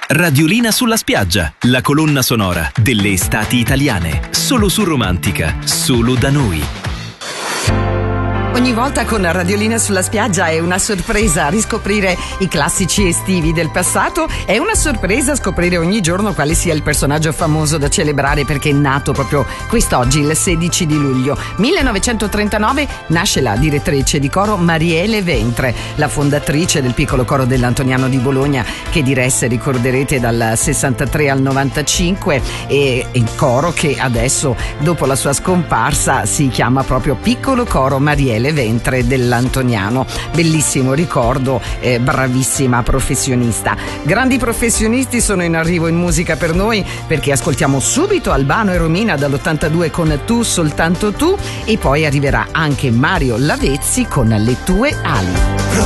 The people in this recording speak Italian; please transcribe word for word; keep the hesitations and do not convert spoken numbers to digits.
Radiolina sulla spiaggia, la colonna sonora delle estati italiane. Solo su Romantica, solo da noi. Ogni volta con Radiolina sulla spiaggia è una sorpresa riscoprire i classici estivi del passato, è una sorpresa scoprire ogni giorno quale sia il personaggio famoso da celebrare, perché è nato proprio quest'oggi, il sedici di luglio millenovecentotrentanove, nasce la direttrice di coro Mariele Ventre, la fondatrice del piccolo coro dell'Antoniano di Bologna, che diresse, ricorderete, dal sessantatré al novantacinque, e il coro che adesso, dopo la sua scomparsa, si chiama proprio Piccolo Coro Mariele Ventre dell'Antoniano. Bellissimo ricordo, eh, bravissima professionista. Grandi professionisti sono in arrivo in musica per noi, perché ascoltiamo subito Albano e Romina dall'ottantadue con Tu soltanto tu, e poi arriverà anche Mario Lavezzi con Le tue ali.